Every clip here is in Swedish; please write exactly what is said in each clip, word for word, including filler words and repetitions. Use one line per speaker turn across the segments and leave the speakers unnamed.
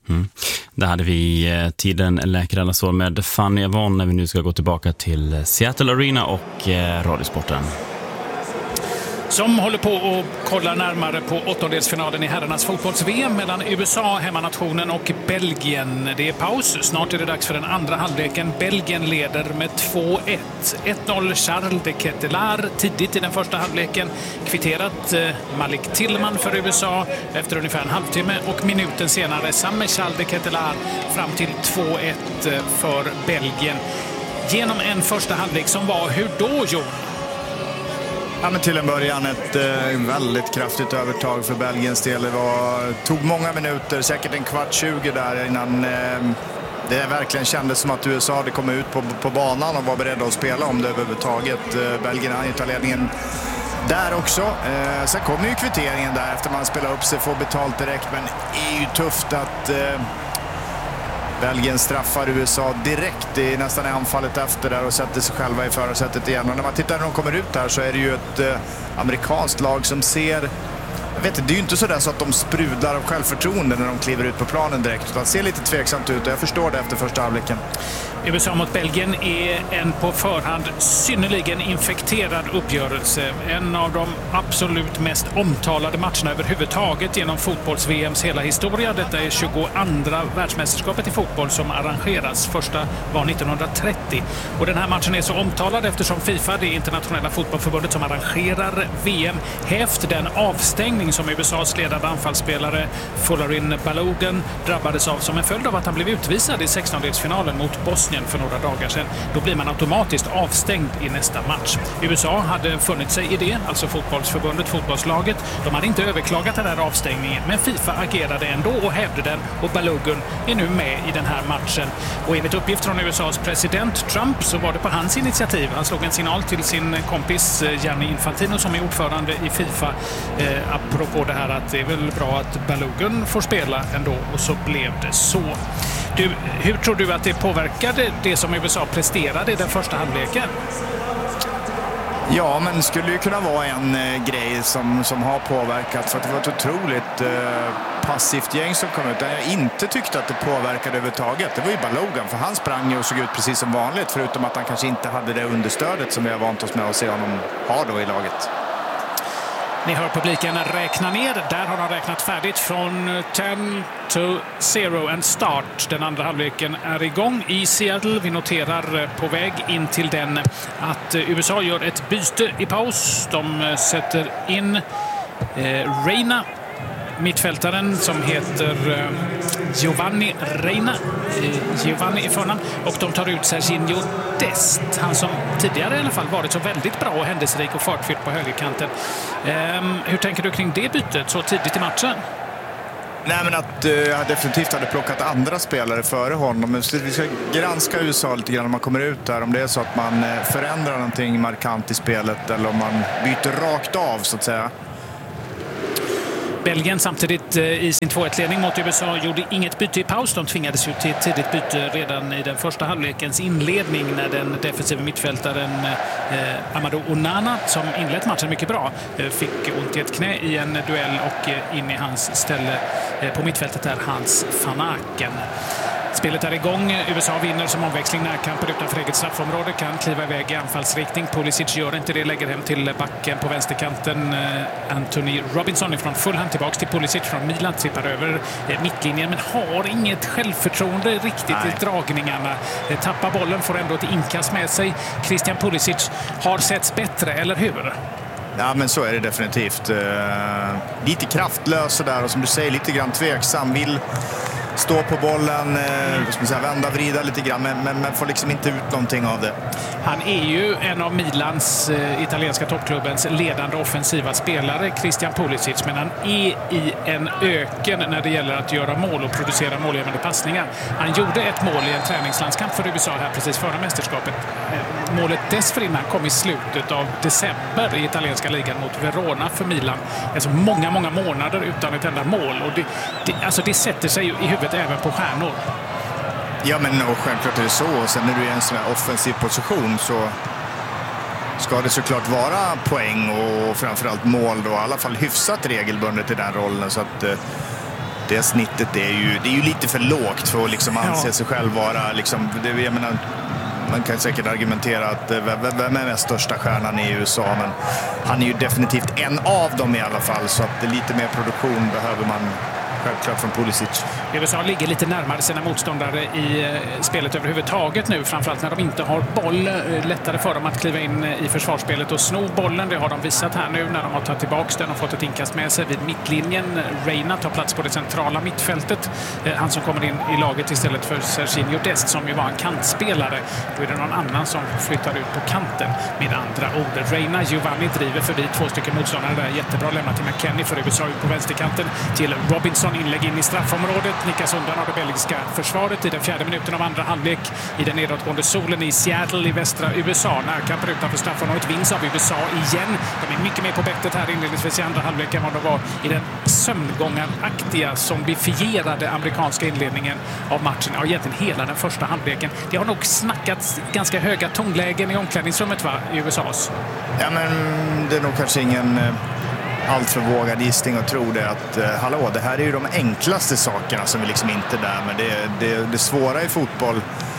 Mm. Där hade vi eh, tiden läker alla sår med Fanny Avon när vi nu ska gå tillbaka till Seattle Arena och eh, Radiosporten.
Som håller på att kolla närmare på åttondelsfinalen i herrarnas fotbolls-V M mellan U S A, hemmanationen, och Belgien. Det är paus. Snart är det dags för den andra halvleken. Belgien leder med två ett. ett noll Charles de Ketelaere tidigt i den första halvleken. Kvitterat eh, Malik Tillman för U S A efter ungefär en halvtimme. Och minuten senare samme Charles de Ketelaere fram till två ett för Belgien. Genom en första halvlek som var hur då, Jon?
Ja, men till en början ett eh, väldigt kraftigt övertag för Belgiens del. Det var, tog många minuter, säkert en kvart tjugo där innan eh, det verkligen kändes som att U S A hade kommit ut på, på banan och var beredda att spela om det överhuvudtaget. Eh, Belgien hann ju ta ledningen där också. Eh, sen kommer ju kvitteringen där efter man spelar upp sig, får betalt direkt, men det är ju tufft att... Eh, Belgien straffar U S A direkt i nästan i anfallet efter där och sätter sig själva i förarsättet igen. Och när man tittar när de kommer ut här så är det ju ett eh, amerikanskt lag som ser... Jag vet inte, det är ju inte så där så att de sprudlar av självförtroende när de kliver ut på planen direkt. Utan det ser lite tveksamt ut och jag förstår det efter första halvleken.
U S A mot Belgien är en på förhand synnerligen infekterad uppgörelse. En av de absolut mest omtalade matcherna överhuvudtaget genom fotbolls-V M:s hela historia. Detta är tjugoandra världsmästerskapet i fotboll som arrangeras. Första var nittonhundratrettio. Och den här matchen är så omtalad eftersom FIFA, det internationella fotbollförbundet som arrangerar V M, hävt den avstängning som U S A:s ledande anfallsspelare Folarin Balogun drabbades av som en följd av att han blev utvisad i sextondelsfinalen mot Bosnien för några dagar sedan. Då blir man automatiskt avstängd i nästa match. U S A hade funnit sig i det, alltså fotbollsförbundet, fotbollslaget. De hade inte överklagat den här avstängningen, men FIFA agerade ändå och hävde den, och Balogun är nu med i den här matchen. Och enligt uppgift från U S A:s president Trump så var det på hans initiativ. Han slog en signal till sin kompis Gianni Infantino som är ordförande i FIFA eh, apropå det här att det är väl bra att Balogun får spela ändå, och så blev det så. Du, hur tror du att det påverkade det som U S A presterade i den första halvleken?
Ja, men det skulle ju kunna vara en eh, grej som, som har påverkat, för att det var ett otroligt eh, passivt gäng som kom ut. Där jag inte tyckte att det påverkade överhuvudtaget. Det var ju Balogun, för han sprang ju och såg ut precis som vanligt, förutom att han kanske inte hade det understödet som vi har vant oss med att se honom ha då i laget.
Ni hör publiken räkna ner. Där har de räknat färdigt från tio to zero en start. Den andra halvleken är igång i Seattle. Vi noterar på väg in till den att U S A gör ett byte i paus. De sätter in eh, Reina, mittfältaren som heter eh, Giovanni Reina. Eh, Giovanni i förnamn. Och de tar ut Serginho Dest. Han som tidigare i alla fall varit så väldigt bra och händelserik och fartfylld på högerkanten. Eh, hur tänker du kring det bytet så tidigt i matchen?
Nej, men att uh, jag definitivt hade plockat andra spelare före honom. Men vi ska granska U S A lite grann om man kommer ut där. Om det är så att man uh, förändrar någonting markant i spelet eller om man byter rakt av så att säga.
Belgien samtidigt i sin två ett-ledning mot U S A gjorde inget byte i paus. De tvingades ju till ett tidigt byte redan i den första halvlekens inledning när den defensiva mittfältaren eh, Amadou Onana, som inlett matchen mycket bra, eh, fick ont i ett knä i en duell och eh, in i hans ställe eh, på mittfältet är Hans van Aken. Spelet är igång. U S A vinner som omväxling närkamper utanför eget straffområde. Kan kliva iväg i anfallsriktning. Pulisic gör inte det. Lägger hem till backen på vänsterkanten. Anthony Robinson ifrån Fulham tillbaks till Pulisic från Milan. Tippar över mittlinjen men har inget självförtroende riktigt Nej. i dragningarna. Tappar bollen, får ändå ett inkast med sig. Christian Pulisic har setts bättre, eller hur?
Ja, men så är det definitivt. Uh, lite kraftlös där och som du säger lite grann tveksam. Vill stå på bollen, eh, ska man säga, vända, vrida lite grann, men, men, men får liksom inte ut någonting av det.
Han är ju en av Milans, eh, italienska toppklubbens ledande offensiva spelare, Christian Pulisic, men han är i en öken när det gäller att göra mål och producera målgivande passningar. Han gjorde ett mål i en träningslandskamp för U S A här precis före mästerskapet. Eh, målet dessförinnan kom i slutet av december i italienska ligan mot Verona för Milan. Alltså många, många månader utan ett enda mål. Och det, det, alltså det sätter sig ju i huvudet även på stjärnor.
Ja, men och självklart är det så. Och sen när du är i en sån här offensiv position så ska det såklart vara poäng och framförallt mål då, i alla fall hyfsat regelbundet i den rollen. Så att det det snittet är ju, det är ju lite för lågt för att liksom anse ja. sig själv vara liksom, det, jag menar, man kan säkert argumentera att vem är mest största stjärnan i U S A, men han är ju definitivt en av dem i alla fall, så att lite mer produktion behöver man självklart från Pulisic.
U S A ligger lite närmare sina motståndare i spelet överhuvudtaget nu, framförallt när de inte har boll. Lättare för dem att kliva in i försvarsspelet och sno bollen. Det har de visat här nu när de har tagit tillbaka den och fått ett inkast med sig vid mittlinjen. Reina tar plats på det centrala mittfältet. Han som kommer in i laget istället för Serginho Dest som ju var en kantspelare. Då är det någon annan som flyttar ut på kanten med andra ord. Reina, Giovanni driver förbi två stycken motståndare där. Jättebra lämnat till McKennie för U S A ut på vänsterkanten till Robinson. Inlägg in i straffområdet. Nickas undan av det belgiska försvaret i den fjärde minuten av andra halvlek i den nedåtgående solen i Seattle i västra U S A. Närkamper utanför straffområdet vinns av U S A igen. De är mycket mer på bettet här inledningsvis i andra halvlek än vad de var i den sömngångaraktiga, zombifierade amerikanska inledningen av matchen. Ja, egentligen hela den första halvleken. Det har nog snackats ganska höga tonlägen i omklädningsrummet, va, i U S A's?
Ja, men det är nog kanske ingen allt för vågad gissning att tro det att eh, hallå, det här är ju de enklaste sakerna som vi liksom inte är där, men det, det, det svåra i fotboll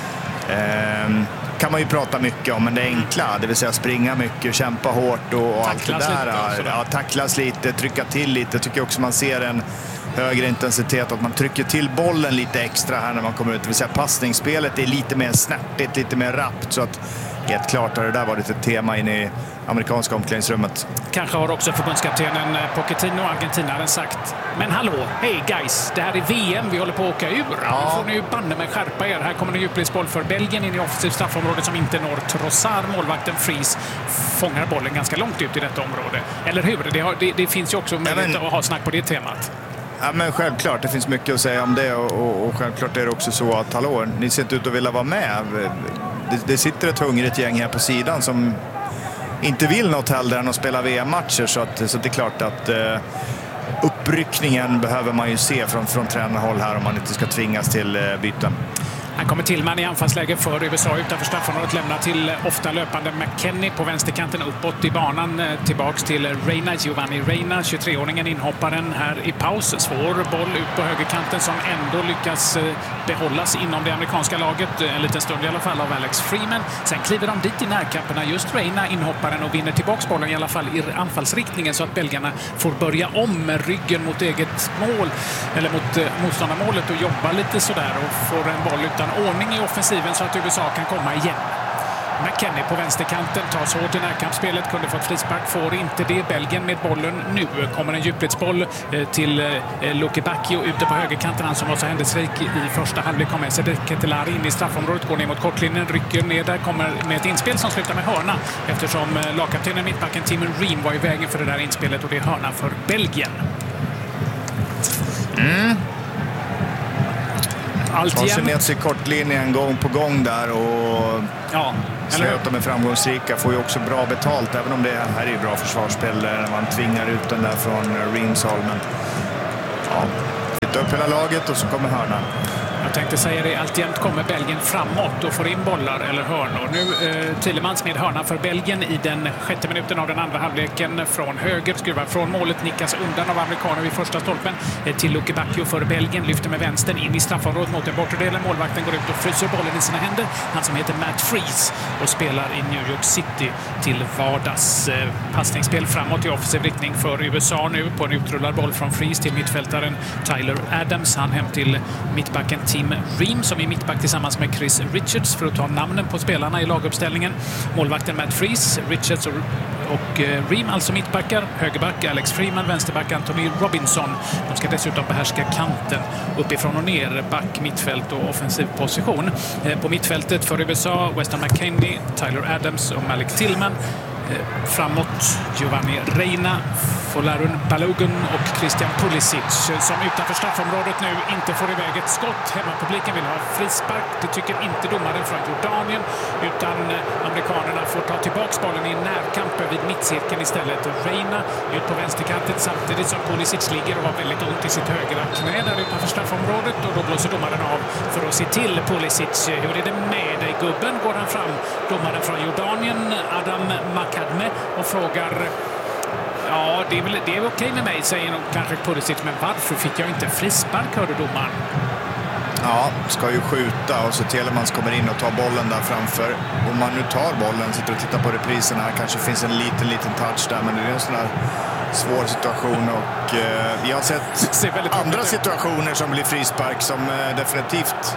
eh, kan man ju prata mycket om, men det enkla, det vill säga springa mycket, kämpa hårt och, och allt det där. Ja, tacklas lite, trycka till lite. Jag tycker också man ser en högre intensitet, att man trycker till bollen lite extra här när man kommer ut. Det vill säga passningsspelet är lite mer snärtigt, lite mer rappt, så att helt klart har det där varit ett tema in i amerikanska omklädningsrummet.
Kanske har också förbundskaptenen Pochettino, argentinaren, sagt: men hallå, hej guys, det här är V M, vi håller på att åka ur. Ja. Nu får ni ju banne med skärpa er. Här kommer en djupledsboll för Belgien in i offensivt straffområde som inte når Trossard. Målvakten Fries fångar bollen ganska långt ut i detta område. Eller hur? Det, har, det, det finns ju också möjlighet ja, men... att ha snack på det temat.
Ja, men självklart, det finns mycket att säga om det, och, och, och självklart är det också så att hallå, ni ser inte ut att vilja vara med. Det, det sitter ett hungrigt gäng här på sidan som inte vill något hellre än att spela V M-matcher, så, att, så det är klart att eh, uppryckningen behöver man ju se från, från tränarhåll här om man inte ska tvingas till eh, byten.
Han kommer till man i anfallsläge för U S A utanför straffområdet, lämnar till ofta löpande McKennie på vänsterkanten uppåt i banan, tillbaks till Reina, Giovanni Reina, tjugotre-åringen, inhopparen här i paus. Svår boll ut på högerkanten som ändå lyckas behållas inom det amerikanska laget en liten stund i alla fall av Alex Freeman. Sen kliver de dit i närkamperna, just Reina, inhopparen, och vinner tillbaks bollen i alla fall i anfallsriktningen, så att belgarna får börja om med ryggen mot eget mål, eller mot motståndarmålet, och jobba lite sådär och får en boll utan ordning i offensiven så att U S A kan komma igen. McKennie på vänsterkanten tas hårt i närkampsspelet, kunde fått frispark, får inte det. Belgien med bollen nu. Kommer en djupledsboll till Luke Bacchio ute på högerkanten, han som var så händelserik i första halvlek. Kommer Cedric Ketelari in i straffområdet, går ner mot kortlinjen, rycker ner där, kommer med ett inspel som slutar med hörna, eftersom lagkaptenen, mittbacken Tim Ream, var i vägen för det där inspelet, och det är hörna för Belgien.
Mm.
Alltid
har ner sig kortlinjen gång på gång där, och
ja,
slöt de är framgångsrika, får ju också bra betalt, även om det här är bra försvarsspel när man tvingar ut den där från Reams håll. Men ja, flytta upp hela laget och så kommer hörnan.
Jag tänkte säga det, alltjämt kommer Belgien framåt och får in bollar eller hörnor. Nu eh, Thielemans med hörna för Belgien i den sjätte minuten av den andra halvleken. Från höger, skruvar från målet, nickas undan av amerikaner vid första stolpen. Eh, till Luke Bacchio för Belgien, lyfter med vänstern in i straffområdet mot den bortre delen. Målvakten går ut och fryser bollen i sina händer. Han som heter Matt Freese och spelar i New York City till vardags. Eh, passningsspel framåt i offensiv riktning för U S A nu på en utrullad boll från Freese till mittfältaren Tyler Adams. Han hem till mittbacken Tim Ream som är mittback tillsammans med Chris Richards, för att ta namnen på spelarna i laguppställningen. Målvakten Matt Freese, Richards och, och eh, Ream alltså mittbackar. Högerback Alex Freeman, vänsterback Anthony Robinson. De ska dessutom behärska kanten uppifrån och ner, back, mittfält och offensiv position. Eh, på mittfältet för U S A, Weston McKennie, Tyler Adams och Malik Tillman. Eh, framåt Giovanni Reina, Folarun Balogun och Christian Pulisic som utanför straffområdet nu inte får iväg ett skott. Hemmapubliken vill ha frispark. Det tycker inte domaren från Jordanien, utan amerikanerna får ta tillbaks bollen i en närkamp vid mittcirkeln istället. Reina ut på vänsterkanten samtidigt som Pulisic ligger och har väldigt ont i sitt högra knä där utanför straffområdet, och då blåser domaren av för att se till Pulisic. Hur är det med dig, gubben? Går han fram, domaren från Jordanien, Adam Makadme, och frågar: Ja, det är, väl, det är okej med mig, säger nog kanske Pulisic, men varför fick jag inte frispark, hörde domaren?
Ja, ska ju skjuta och så Telemans kommer in och tar bollen där framför. Om man nu tar bollen, sitter och tittar på reprisen här, kanske finns en liten, liten touch där, men det är en sån här svår situation och eh, vi har sett andra situationer som blir frispark som eh, definitivt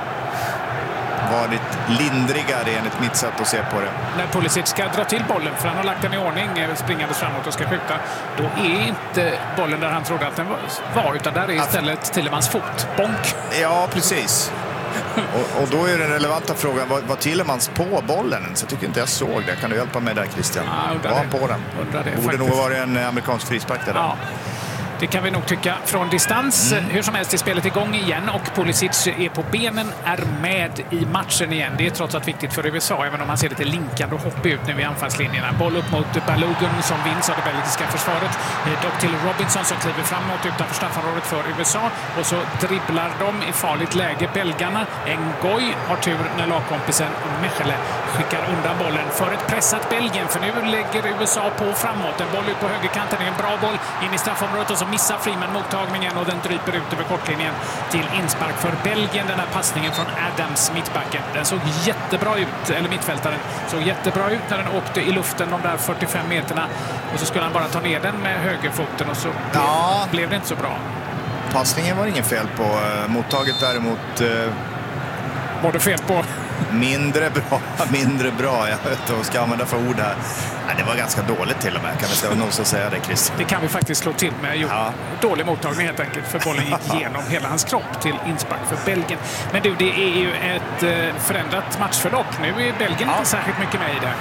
varit lindrigare enligt mitt sätt att se på det.
När Pulisic ska dra till bollen, för han har lagt den i ordning springande framåt och ska skjuta, då är inte bollen där han trodde att den var, utan där är istället Tillemans fot. Bonk!
Ja, precis. Och, och då är den relevanta frågan, var, var Tillemans på bollen? Så jag tycker inte jag såg det. Kan du hjälpa mig där, Christian?
Ja,
var han på den?
Det,
borde nog vara en amerikansk frispark där.
Ja. Det kan vi nog tycka från distans. Mm. Hur som helst är spelet igång igen och Pulisic är på benen, är med i matchen igen. Det är trots allt viktigt för U S A, även om han ser lite linkande och hoppig ut nu i anfallslinjerna. Boll upp mot Balogun som vinns av det belgiska försvaret. Dock till Robinson som kliver framåt utanför straffområdet för U S A. Och så dribblar de i farligt läge belgarna. Ngoy har tur när lagkompisen Mechele skickar undan bollen för ett pressat Belgien. För nu lägger U S A på framåt. En boll ut på högerkanten är en bra boll in i straffområdet och så missar Freeman mottagningen och den dryper ut över kortlinjen till inspark för Belgien. Den här passningen från Adams, mittbacken. Den såg jättebra ut, eller mittfältaren såg jättebra ut när den åkte i luften de där fyrtiofem meterna. Och så skulle han bara ta ner den med högerfoten och så
ja.
blev, blev det inte så bra.
Passningen var ingen fel på. Mottaget däremot... Eh...
Var det fel på?
Mindre bra, mindre bra. Jag vet inte vad jag ska använda för ord här. Nej, det var ganska dåligt till och med, kan vi nog så säga det, Chris.
Det kan vi faktiskt slå till med. Jo, ja. Dålig mottagning helt enkelt, för bollen gick igenom hela hans kropp till inspark för Belgien. Men du, det är ju ett förändrat matchförlopp. Nu är Belgien ja. inte särskilt mycket med i det.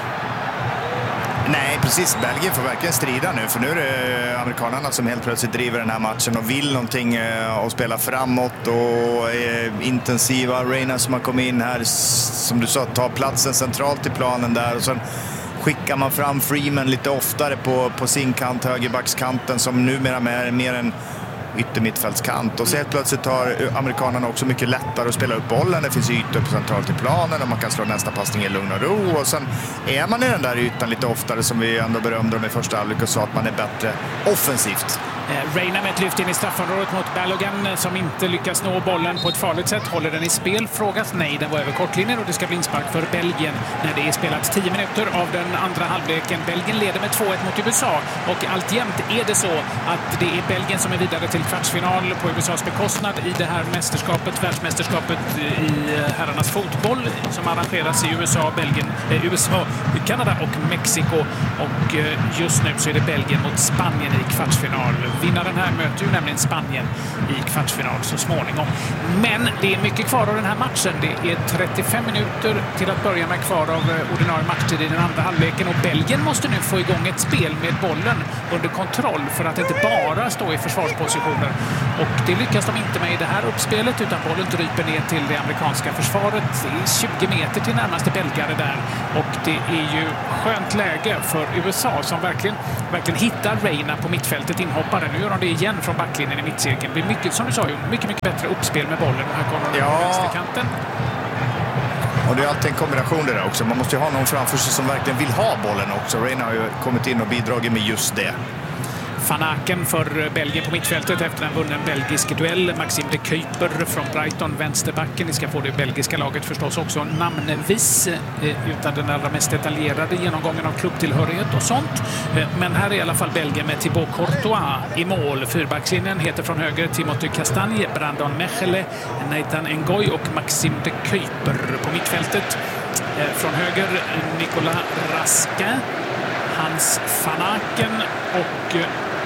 Nej, precis. Belgien får verkligen strida nu, för nu är det amerikanerna som helt plötsligt driver den här matchen och vill någonting och spela framåt och är intensiva. Reina som har kommit in här, som du sa, tar platsen centralt i planen där och sen skickar man fram Freeman lite oftare på, på sin kant, högerbackskanten, som numera är mer en yttermittfältskant. Och så helt plötsligt har amerikanerna också mycket lättare att spela upp bollen. Det finns ytor på centralt i planen och man kan slå nästa passning i lugn och ro. Och sen är man i den där ytan lite oftare, som vi ändå berömde om i första halvlek och sa att man är bättre offensivt.
Reina med ett lyft in i straffområdet mot Balogun som inte lyckas nå bollen på ett farligt sätt. Håller den i spel? Frågas nej, den var över kortlinjen och det ska bli inspark för Belgien när det är spelat tio minuter av den andra halvleken. Belgien leder med två ett mot U S A och alltjämt är det så att det är Belgien som är vidare till kvartsfinal på U S As bekostnad i det här mästerskapet, världsmästerskapet i herrarnas fotboll som arrangeras i U S A, Belgien, eh, U S A, Kanada och Mexiko. Och eh, just nu så är det Belgien mot Spanien i kvartsfinal. Vinnaren här möter ju nämligen Spanien i kvartsfinal så småningom. Men det är mycket kvar av den här matchen. Det är trettiofem minuter till att börja med kvar av ordinarie matchtid i den andra halvleken. Och Belgien måste nu få igång ett spel med bollen under kontroll för att inte bara stå i försvarspositioner. Och det lyckas de inte med i det här uppspelet, utan bollen dryper ner till det amerikanska försvaret. Det är tjugo meter till närmaste belgare där. Och det är ju skönt läge för U S A som verkligen, verkligen hittar Reina på mittfältet, inhoppare. Nu gör de det igen från backlinjen i mittcirkeln. Det blir mycket, som du sa, mycket, mycket bättre uppspel med bollen. Här kommer de
ja.
på vänsterkanten.
Och det är alltid en kombination det där också. Man måste ju ha någon framför sig som verkligen vill ha bollen också. Reina har ju kommit in och bidragit med just det.
Van Aken för Belgien på mittfältet efter en vunnen belgisk duell. Maxime de Kuyper från Brighton, vänsterbacken. Ni ska få det belgiska laget förstås också namnvis, utan den allra mest detaljerade genomgången av klubbtillhörighet och sånt. Men här är i alla fall Belgien med Thibaut Courtois i mål. Fyrbackslinjen heter från höger Timothy Castagne, Brandon Mechele, Nathan Ngoy och Maxime de Kuyper på mittfältet. Från höger Nicolas Raskin, Hans Van Aken och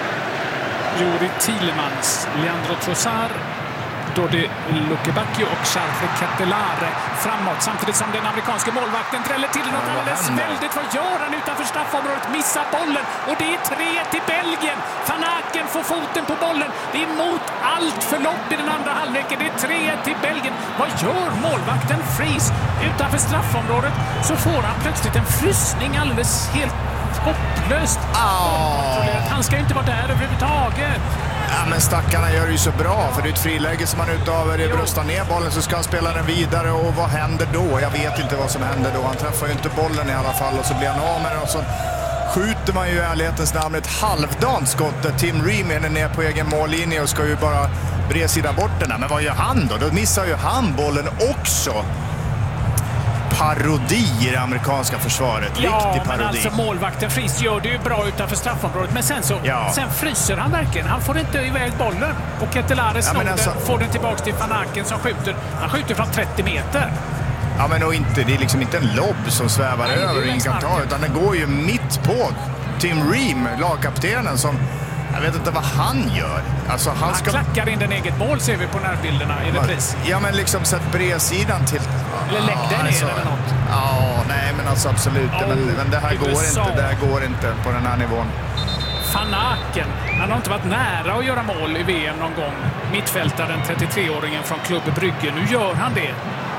Juri Tillemans, Leandro Trossard, Dodi Lukebakio och Charles Catelare framåt, samtidigt som den amerikanska målvakten träller till något ja, alldeles väldigt. Vad gör han utanför straffområdet? Missar bollen och det är tre till Belgien. Van Aken får foten på bollen. Det är mot allt förlopp i den andra halvleken. Det är tre till Belgien. Vad gör målvakten Fries? Utanför straffområdet så får han plötsligt en frysning alldeles helt hopplöst.
Oh.
Han ska ju inte vara där överhuvudtaget.
Ja, men stackarna gör det ju så bra, för det är ett friläge som han utav det bröstar ner bollen, så ska han spela den vidare, och vad händer då? Jag vet inte vad som händer då. Han träffar ju inte bollen i alla fall och så blir han av med den och så skjuter man ju i ärlighetens namn ett halvdant skott där Tim Ream är ner på egen mållinje och ska ju bara bredsida bort den här. Men vad gör han då? Då missar ju han bollen också. Parodi i det amerikanska försvaret.
Ja,
riktig parodi.
Men alltså målvakten Fries gör det ju bra utanför straffområdet. Men sen så
ja.
sen fryser han verkligen. Han får inte iväg bollen. Och Ketelare snor ja, alltså, den, får den tillbaka till Van Aken som skjuter. Han skjuter från trettio meter.
Ja, men och inte, det är liksom inte en lobb som svävar Nej, över och ingen kan ta, utan den går ju mitt på Tim Ream, lagkaptenen, som jag vet inte vad han gör. Alltså, han,
han
ska...
klackar in den eget mål, ser vi på närbilderna i repris.
Ja, men liksom sett bredsidan till...
Eller lägg den
alltså,
ner eller något.
Ja, nej, men alltså absolut. Oh, men, men det här går inte, det här går inte på den här nivån.
Van Aken, han har inte varit nära att göra mål i V M någon gång. Mittfältaren, trettiotre-åringen från Klubb Brygge. Nu gör han det.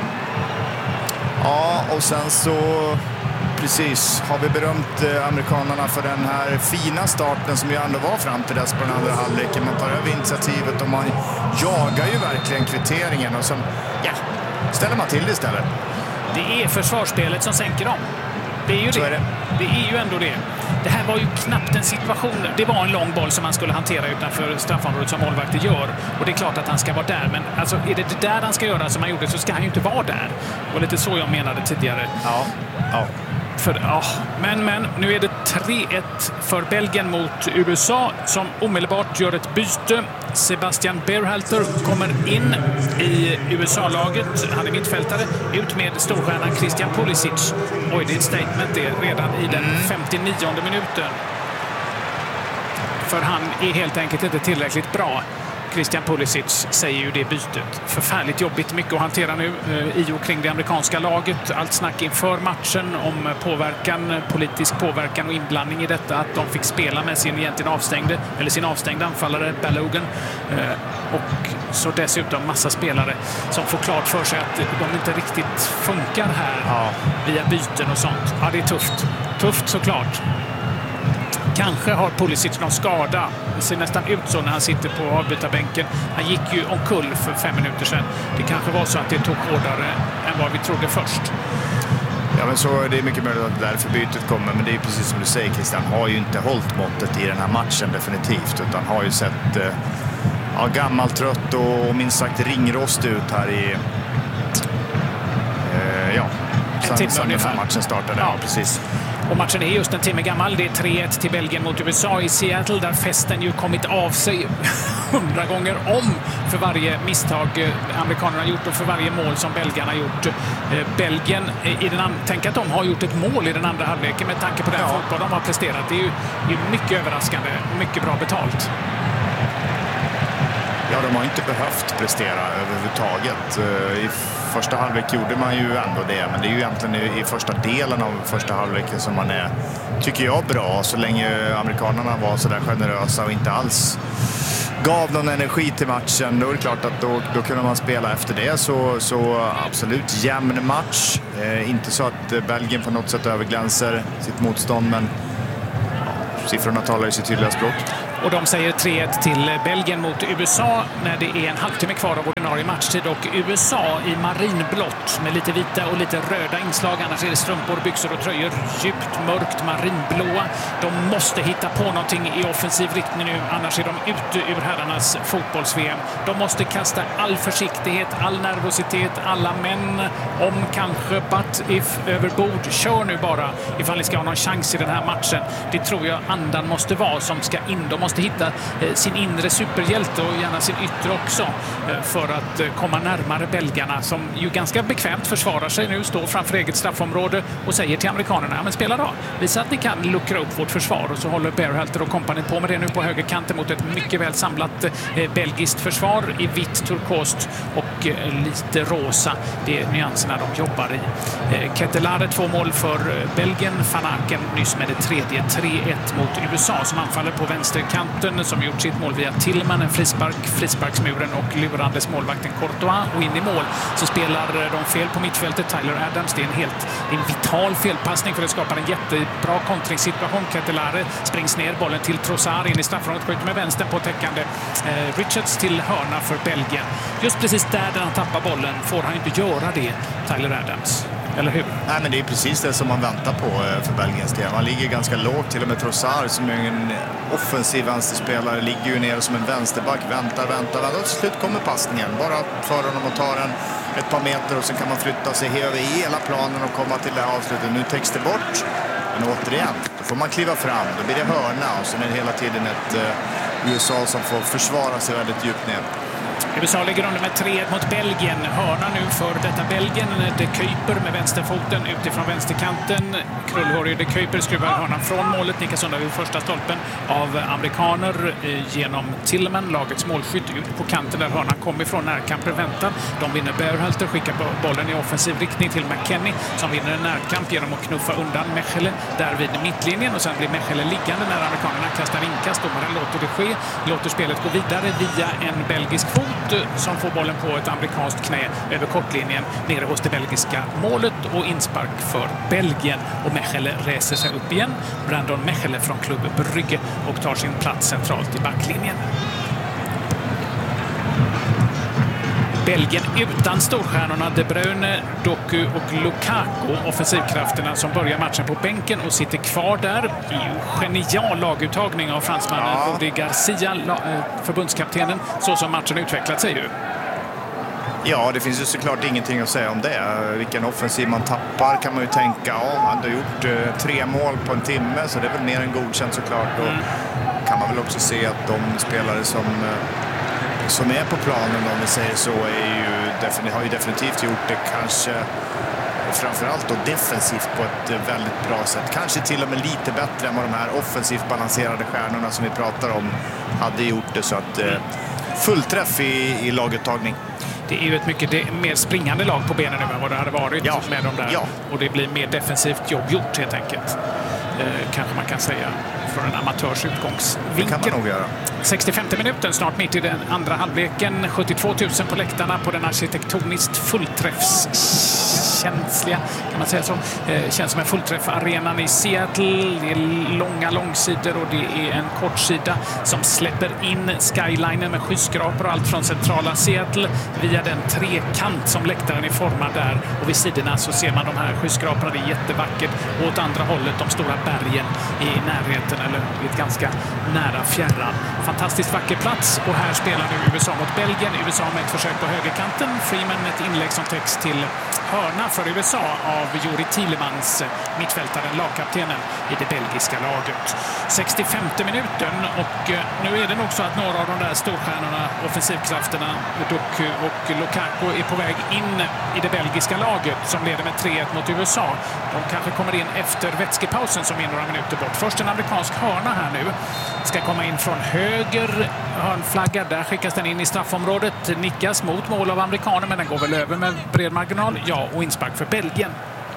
Ja, och sen så... Precis, har vi berömt eh, amerikanerna för den här fina starten som ju ändå var fram till dess på den andra halvleken. Man tar över initiativet och man jagar ju verkligen kvitteringen och sen, ja, ställer man till det istället.
Det är försvarsspelet som sänker dem. Det är ju det. Är det. Det är ju ändå det. Det här var ju knappt en situation. Det var en lång boll som han skulle hantera utanför straffområdet som målvakter gör. Och det är klart att han ska vara där. Men alltså, är det det där han ska göra som han gjorde så ska han ju inte vara där. Det var lite så jag menade tidigare.
Ja, ja.
För, ja, men, men nu är det tre ett för Belgien mot U S A som omedelbart gör ett byte. Sebastian Berhalter kommer in i U S A-laget. Han är mittfältare. Ut med storstjärnan Christian Pulisic. Oj, det är ett statement det redan i den femtionionde minuten. För han är helt enkelt inte tillräckligt bra. Christian Pulisic säger ju det bytet. Förfärligt jobbigt, mycket att hantera nu eh, i och kring det amerikanska laget. Allt snack inför matchen om påverkan, politisk påverkan och inblandning i detta. Att de fick spela med sin egentligen avstängde, eller sin avstängda anfallare Balogun. Eh, och så dessutom massa spelare som får klart för sig att de inte riktigt funkar här ja. via byten och sånt. Ja, det är tufft. Tufft såklart. Kanske har Pulisic någon skada. Det ser nästan ut så när han sitter på avbytarbänken. Han gick ju omkull för fem minuter sedan. Det kanske var så att det tog hårdare än vad vi trodde först.
Ja, men så är det mycket möjligt att därför bytet kommer. Men det är precis som du säger, Christian har ju inte hållit måttet i den här matchen definitivt. Utan har ju sett eh, ja, gammaltrött och minst sagt ringrost ut här i... Eh, ja, sen, sen den här matchen startade. Ja, ja precis.
Och matchen är just en timme gammal. Det är tre ett till Belgien mot U S A i Seattle där festen ju kommit av sig hundra gånger om för varje misstag amerikanerna har gjort och för varje mål som belgarna har gjort. Belgien, i den and- tänk att de har gjort ett mål i den andra halvleken med tanke på den ja. fotboll de har presterat. Det är ju, det är mycket överraskande och mycket bra betalt.
Ja, de har inte behövt prestera överhuvudtaget. I första halvlek gjorde man ju ändå det, men det är ju egentligen i första delen av första halvleken som man är, tycker jag, bra. Så länge amerikanerna var så där generösa och inte alls gav någon energi till matchen, då är det klart att då, då kunde man spela efter det. Så, så absolut jämn match. Eh, inte så att Belgien på något sätt överglänser sitt motstånd, men ja, siffrorna talar ju sitt tydliga språk.
Och de säger tre ett till Belgien mot U S A när det är en halvtimme kvar av ordinarie matchtid. Och U S A i marinblått med lite vita och lite röda inslag. Annars är det strumpor, byxor och tröjor djupt mörkt marinblåa. De måste hitta på någonting i offensiv riktning nu. Annars är de ute ur herrarnas fotbolls-V M. De måste kasta all försiktighet, all nervositet, alla män om kanske but if överbord. Kör nu bara ifall ni ska ha någon chans i den här matchen. Det tror jag andan måste vara som ska in. De måste hitta eh, sin inre superhjälte och gärna sin yttre också eh, för att eh, komma närmare belgarna som ju ganska bekvämt försvarar sig nu, står framför eget straffområde och säger till amerikanerna, ja men spela då, visa att ni kan luckra upp vårt försvar. Och så håller Berhalter och kompani på med det nu på högerkanten mot ett mycket väl samlat eh, belgiskt försvar i vitt, turkost och eh, lite rosa. Det är nyanserna de jobbar i. Eh, Ketelare två mål för eh, Belgien, Van Aken nyss med det tredje, tre ett mot U S A som anfaller på vänster kanten som gjort sitt mål via Tillman, en frispark, frisparksmuren och lurandes målvakten Courtois. Och in i mål så spelar de fel på mittfältet. Tyler Adams, det är en helt en vital felpassning för att skapa en jättebra kontringssituation. Ketelare springs ner, bollen till Trossard in i straffområdet, skjuter med vänstern på täckande eh, Richards till hörna för Belgien. Just precis där, där han tappar bollen får han inte göra det, Tyler Adams. eller hur?
Nej, men det är precis det som man väntar på för Belgiens del. Man ligger ganska lågt, till och med Trossard som är en offensiv vänsterspelare ligger ju ner som en vänsterback, väntar, väntar, väntar och till slut kommer passningen. Bara för honom och tar den ett par meter och sen kan man flytta sig över hela planen och komma till det här avslutet. Nu täcks det bort, men återigen, då får man kliva fram, då blir det hörna och sen är det hela tiden ett uh, U S A som får försvara sig väldigt djupt ner.
U S A ligger under med tre ett mot Belgien. Hörna nu för detta Belgien. De Kuyper med vänsterfoten utifrån vänsterkanten. Krullhårig De Kuyper skruvar hörnan från målet. nickas undan vid första stolpen av amerikaner genom Tillman, lagets målskytt, ut på kanten där hörnan kommer ifrån. Närkamper väntar. De vinner. Berhalter skickar bollen i offensiv riktning till McKennie som vinner en närkamp genom att knuffa undan Mechele där vid mittlinjen. Och sen blir Mechele liggande när amerikanerna kastar inkast. Domaren låter det ske. Låter spelet gå vidare via en belgisk fot som får bollen på ett amerikanskt knä över kortlinjen nere hos det belgiska målet och inspark för Belgien. Och Mechele reser sig upp igen. Brandon Mechele från Club Brugge och tar sin plats centralt i backlinjen. Belgien utan storstjärnorna De Bruyne, Doku och Lukaku. Offensivkrafterna som börjar matchen på bänken och sitter kvar där. Genial laguttagning av fransmannen ja. Rudi Garcia, förbundskaptenen, så som matchen utvecklat sig ju.
Ja, det finns ju såklart ingenting att säga om det. Vilken offensiv man tappar kan man ju tänka. Ja, han har gjort eh, tre mål på en timme så det är väl mer än godkänt såklart. Och mm. kan man väl också se att de spelare som... Eh, som är på planen, om vi säger så, är ju, har ju definitivt gjort det kanske framförallt då defensivt på ett väldigt bra sätt. Kanske till och med lite bättre än vad de här offensivt balanserade stjärnorna som vi pratar om hade gjort det. Så att eh, fullträff i, i laguttagning.
Det är ju ett mycket det, mer springande lag på benen nu än vad det hade varit ja. med dem där. Ja. Och det blir mer defensivt jobb gjort helt enkelt. Eh, kanske man kan säga från en amatörs utgångsvinkel.
Det kan man nog göra.
sextiofemte minuten, snart mitt i den andra halvleken. sjuttiotvå tusen på läktarna på den arkitektoniskt fullträffskänsliga, kan man säga så. Eh, känns som en fullträffarenan i Seattle. Det är långa långsidor och det är en kortsida som släpper in skylinen med skyskrapor och allt från centrala Seattle via den trekant som läktaren är formad där. Och vid sidorna så ser man de här skyskraporna. Det är jättevackert. Och åt andra hållet de stora bergen i närheten eller i ett ganska nära fjärran. Fantastiskt vacker plats och här spelar nu U S A mot Belgien. U S A med ett försök på högerkanten. Freeman med ett inlägg som täcks till hörna för U S A av Juri Tielemans, mittfältaren, lagkaptenen i det belgiska laget. sextiofemte minuten och nu är det nog så att några av de där storstjärnorna, offensivkrafterna, Doku och Lukaku är på väg in i det belgiska laget som leder med tre ett mot U S A. De kanske kommer in efter vätskepausen som är några minuter bort. Först en amerikansk hörna här nu. Ska komma in från höger hörnflagga. Där skickas den in i straffområdet. Nickas mot mål av amerikaner men den går väl över med bred marginal. Ja, och inspark för Belgien.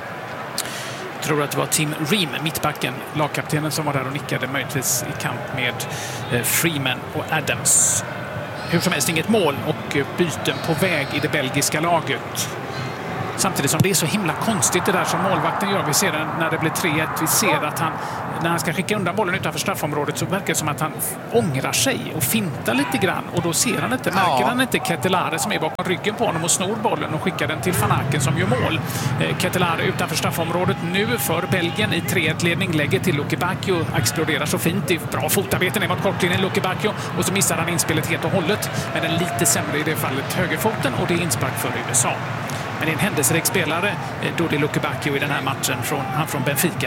Jag tror att det var Tim Ream, mittbacken, lagkaptenen, som var där och nickade, möjligtvis i kamp med Freeman och Adams. Hur som helst inget mål och byten på väg i det belgiska laget. Samtidigt som det är så himla konstigt det där som målvakten gör. Vi ser det när det blir tre ett. Vi ser att han, när han ska skicka undan bollen utanför straffområdet så verkar det som att han ångrar sig och fintar lite grann. Och då ser han inte, märker ja. han inte Ketelare som är bakom ryggen på honom och snor bollen och skickar den till Van Aken som gör mål. Eh, Ketelare utanför straffområdet nu för Belgien i tre ett-ledning. Lägger till Luke Bacchio, exploderar så fint. Det är bra fotarbeten ner mot kortlinjen Luke Bacchio och så missar han inspelet helt och hållet. Men den lite sämre i det fallet högerfoten och det är inspark för U S A. Men det är en händelserik spelare, Dodi Luke Bacchio, i den här matchen, från, han från Benfica.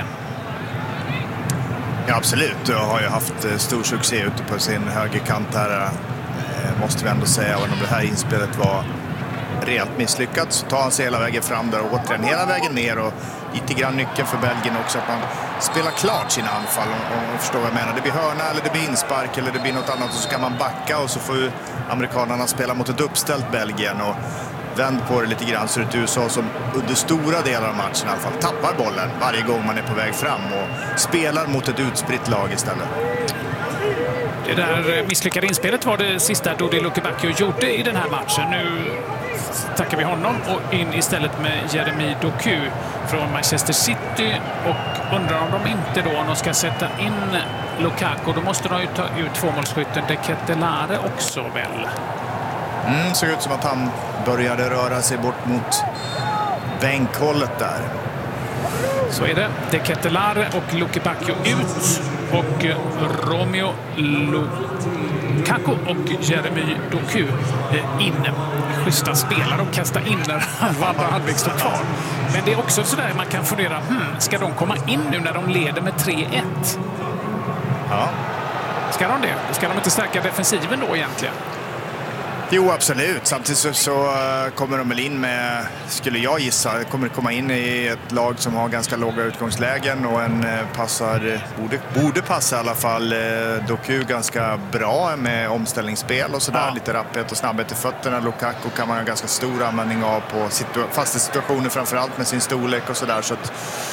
Ja, absolut. Jag har ju haft stor succé ute på sin högerkant här, måste vi ändå säga. Och om det här inspelet var rejält misslyckat så tar han sig hela vägen fram där och återigen hela vägen ner. Och lite grann nyckeln för Belgien också att man spelar klart sina anfall, om man förstår vad jag menar. Det blir hörna eller det blir inspark eller det blir något annat och så kan man backa och så får ju amerikanerna spela mot ett uppställt Belgien och vänd på det lite grann så det U S A som under stora delar av matchen i alla fall tappar bollen varje gång man är på väg fram och spelar mot ett utspritt lag istället.
Det där misslyckade inspelet var det sista Dodi Luke Bacchio gjorde i den här matchen. Nu tackar vi honom och in istället med Jeremy Doku från Manchester City och undrar om de inte då, om de ska sätta in Lukaku, då måste de ju ta ut tvåmålsskytten De Ketelare också väl.
Mm, såg ut som att han började röra sig bort mot bänkhållet där.
Så är det. De Ketelaere och Luke Bacchio ut. Och Romeo Lukaku och Jeremy Doku in. Schyssta spelare och kasta in när andra halvlek står kvar. Men det är också sådär man kan fundera, hmm, ska de komma in nu när de leder med tre ett?
Ja.
Ska de det? Ska de inte stärka defensiven då egentligen?
Jo, absolut. Samtidigt så, så kommer de väl in med, skulle jag gissa, kommer komma in i ett lag som har ganska låga utgångslägen och en passar, borde, borde passa i alla fall Doku ganska bra med omställningsspel och sådär. Ja. Lite rapphet och snabbhet i fötterna. Lukaku kan man ha ganska stor användning av på situa- fasta situationer, framförallt med sin storlek och sådär. Så att,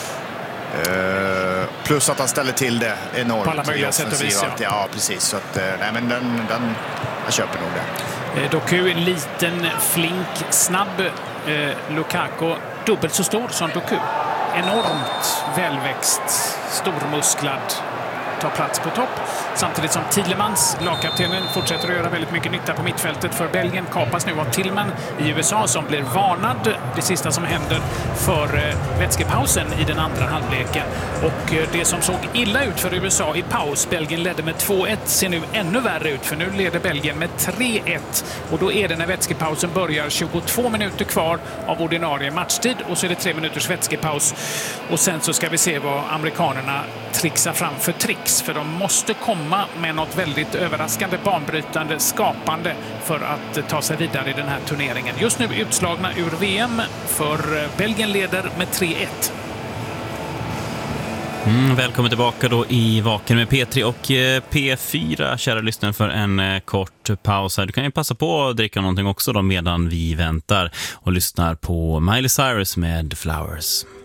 Uh, plus att han ställer till det enormt.
På alla möjliga sätt och vis, ja.
Ja, precis. Så att, uh, nej, men den, den, jag köper nog det.
Eh, Doku är liten, flink, snabb. Eh, Lukaku dubbelt så stor som Doku. Enormt välväxt, stormusklad. Tar plats på topp. Samtidigt som Tielemans, lagkaptenen, fortsätter att göra väldigt mycket nytta på mittfältet för Belgien. Kapas nu av Tillman i U S A som blir varnad. Det sista som händer för eh, vätskepausen i den andra halvleken. Och eh, det som såg illa ut för U S A i paus, Belgien ledde med två ett, ser nu ännu värre ut. För nu leder Belgien med tre ett. Och då är det när vätskepausen börjar tjugotvå minuter kvar av ordinarie matchtid. Och så är det tre minuters vätskepaus. Och sen så ska vi se vad amerikanerna trixar fram för tricks. För de måste komma med något väldigt överraskande, banbrytande, skapande för att ta sig vidare i den här turneringen. Just nu utslagna ur V M, för Belgien leder med tre ett.
Mm, välkommen tillbaka då i Vaken med P tre och P fyra, kära lyssnare, för en kort paus här. Du kan ju passa på att dricka någonting också då medan vi väntar och lyssnar på Miley Cyrus med Flowers.